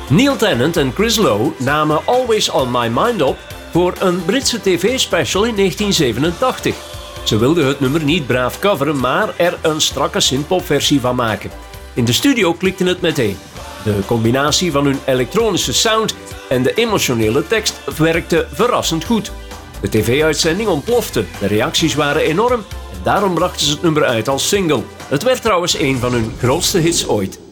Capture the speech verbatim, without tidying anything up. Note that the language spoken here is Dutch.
Neil Tennant en Chris Lowe namen Always On My Mind op voor een Britse tv-special in negentien zevenentachtig. Ze wilden het nummer niet braaf coveren, maar er een strakke synthpop-versie van maken. In de studio klikte het meteen. De combinatie van hun elektronische sound en de emotionele tekst werkte verrassend goed. De tv-uitzending ontplofte, de reacties waren enorm en daarom brachten ze het nummer uit als single. Het werd trouwens een van hun grootste hits ooit.